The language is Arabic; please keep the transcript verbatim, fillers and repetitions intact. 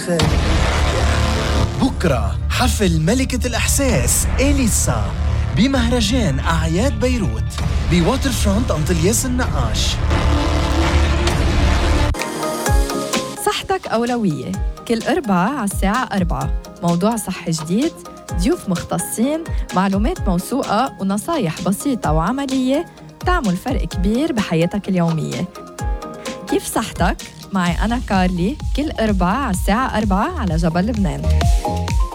بكرة حفل ملكة الإحساس إليسا بمهرجان أعياد بيروت بواتر فرونت أنطلياس النقاش. صحتك أولوية، كل أربعة على الساعة أربعة، موضوع صحي جديد، ضيوف مختصين، معلومات موثوقة ونصايح بسيطة وعملية تعمل فرق كبير بحياتك اليومية. كيف صحتك؟ معي أنا كارلي كل أربعة على الساعة أربعة على جبل لبنان.